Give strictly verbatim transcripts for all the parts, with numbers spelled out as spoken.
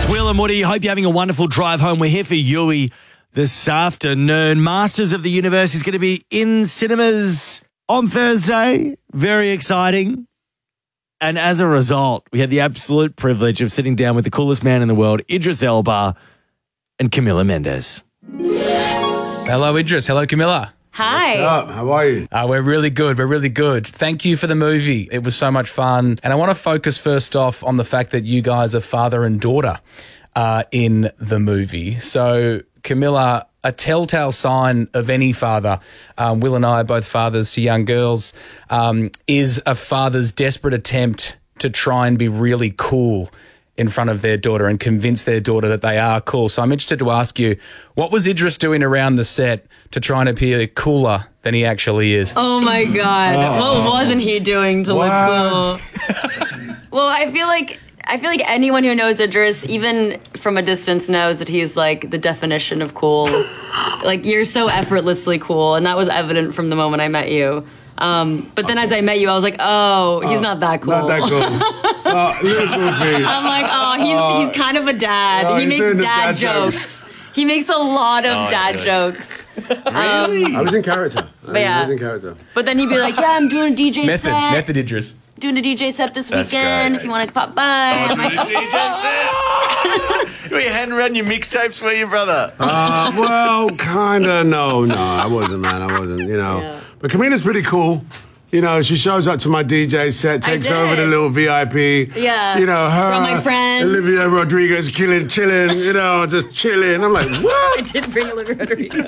Will and Woody, hope you're having a wonderful drive home. We're here for Yui this afternoon. Masters of the Universe is going to be in cinemas on Thursday. Very exciting. And as a result, we had the absolute privilege of sitting down with the coolest man in the world, Idris Elba and Camila Mendes. Hello, Idris. Hello, Camila. Hi. What's up? How are you? Uh, we're really good. We're really good. Thank you for the movie. It was so much fun. And I want to focus first off on the fact that you guys are father and daughter uh, in the movie. So, Camila, a telltale sign of any father, um, Will and I are both fathers to young girls, um, is a father's desperate attempt to try and be really cool in front of their daughter and convince their daughter that they are cool. So I'm interested to ask you, what was Idris doing around the set to try and appear cooler than he actually is? Oh, my God. Oh. What wasn't he doing to What? look cool? Well, I feel like I feel like anyone who knows Idris, even from a distance, knows that he's like the definition of cool. Like, you're so effortlessly cool, and that was evident from the moment I met you. Um, but then as I met you, I was like, oh, he's Oh, not that cool. Not that cool. Oh, little cool thing. I'm like, oh, he's Oh. he's kind of a dad. Oh, he he's makes doing the dad, dad jokes. jokes. He makes a lot of Oh, dad really? jokes. Really? I was in character. I yeah. was in character. But then he'd be like, yeah, I'm doing a D J Method. set. Method, Idris. Doing a D J set this That's weekend. great. If you want to pop by. I'm like, D J set. Were you handing around your mixtapes for your brother? Uh, well, kind of. No, no, I wasn't, man. I wasn't, you know. Yeah. But Camila's pretty cool. You know, she shows up to my D J set, I takes over the did. little V I P. Yeah. You know, her, Brought my friends. Olivia Rodriguez, killing, chilling, you know, just chilling. I'm like, I what? did bring Olivia Rodrigo.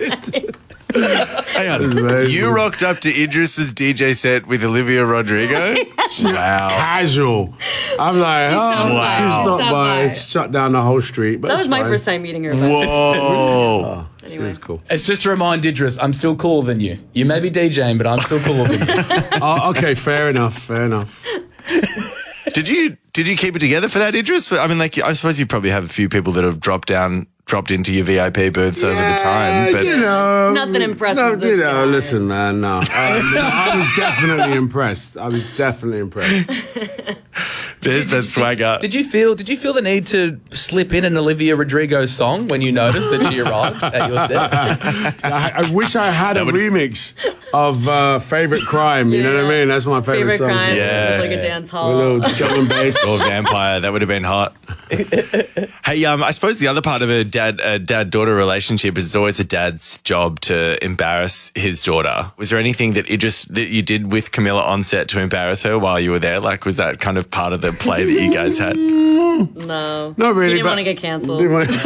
Hang on. amazing. You rocked up to Idris's D J set with Olivia Rodrigo? Wow. Casual. I'm like, oh, stopped by. she stopped Stopped by, by. shut down the whole street. But That it's was my fine. first time meeting her. but- Whoa. She was cool. It's just to remind Idris, I'm still cooler than you. You may be DJing, but I'm still cooler than you. Oh, okay, fair enough, fair enough. Did you did you keep it together for that, Idris? I mean, like, I suppose you probably have a few people that have dropped down, dropped into your V I P booths over the time. But you know, Nothing impressive No, this you know, guy. listen, man. No, I, I was definitely impressed. I was definitely impressed. there's that swagger. Did you feel? Did you feel the need to slip in an Olivia Rodrigo song when you noticed that she arrived at your set? I, I wish I had a would- remix of uh, "Favorite Crime." You know what I Yeah. mean? That's my favorite, Favorite song. crime. Yeah. With like a dance A hall. little drum and bass. Or vampire, that would have been hot. Hey, um, I suppose the other part of a dad a dad daughter relationship is it's always a dad's job to embarrass his daughter. Was there anything that you just that you did with Camila on set to embarrass her while you were there? Like, was that kind of part of the play that you guys had? No. Not really. You didn't but- want to get canceled. Didn't wanna-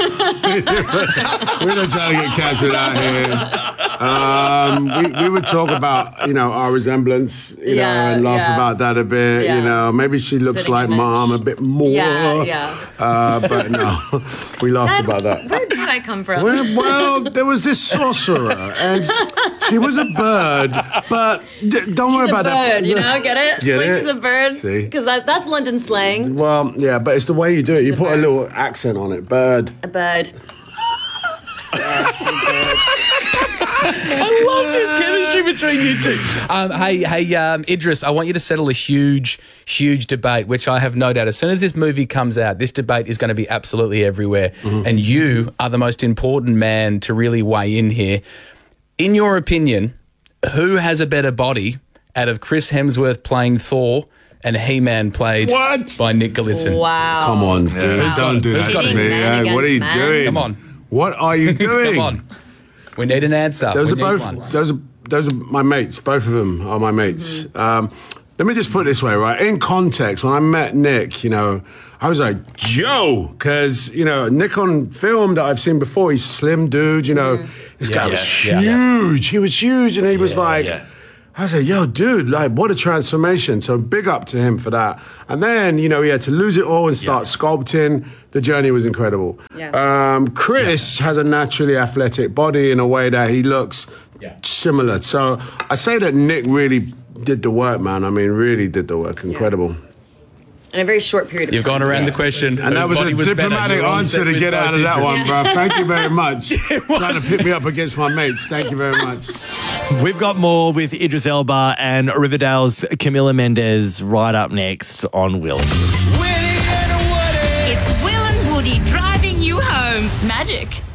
We're not trying to get cancelled out here. Um, we, we would talk about, you know, our resemblance, you Yeah, know, and laugh yeah. about that a bit. Yeah. You know, maybe she looks Spitting like image. mom a bit more. Yeah, yeah. Uh, but no, we laughed Dad, about that. where did I come from? Well, well, there was this sorcerer, and she was a bird, but d- don't worry She's a about bird, that. you know? Get it? Get like it? she's a bird. See? Because that, that's London slang. Well, yeah, but it's the way you do it. You a put a bird. little accent on it. Bird. A bird. I love this chemistry between you two. Um, hey, hey, um, Idris, I want you to settle a huge, huge debate, which I have no doubt. As soon as this movie comes out, this debate is going to be absolutely everywhere. Mm-hmm. And you are the most important man to really weigh in here. In your opinion, who has a better body out of Chris Hemsworth playing Thor and He-Man played What? by Nick Gleason? Wow. Come on, dude. Who's got Don't it? do Who's that got to it? me. Man eh? What are you against man. doing? Come on. What are you doing? Come on. We need an answer. Those we are need both. one. Those are those are my mates. Both of them are my mates. Mm-hmm. Um, let me just put it this way, right? In context, when I met Nick, you know, I was like, Joe, because you know, Nick on film that I've seen before, he's slim dude. You know, this guy Yeah, was yeah, yeah. huge. He was huge, and he was like. yeah. I was like, yo, dude, like, what a transformation. So big up to him for that. And then, you know, he had to lose it all and start sculpting. The journey was incredible. Yeah. Um, Chris has a naturally athletic body in a way that he looks Yeah. similar. So I say that Nick really did the work, man. I mean, really did the work. Incredible. In a very short period of You've time. gone around the question. And that whose was a body better. diplomatic You were on answer set to with get both out of that Idris. one, bro. Thank you very much. Trying to pit me up against my mates. Thank you very much. We've got more with Idris Elba and Riverdale's Camila Mendes right up next on Will. It's Will and Woody. Magic.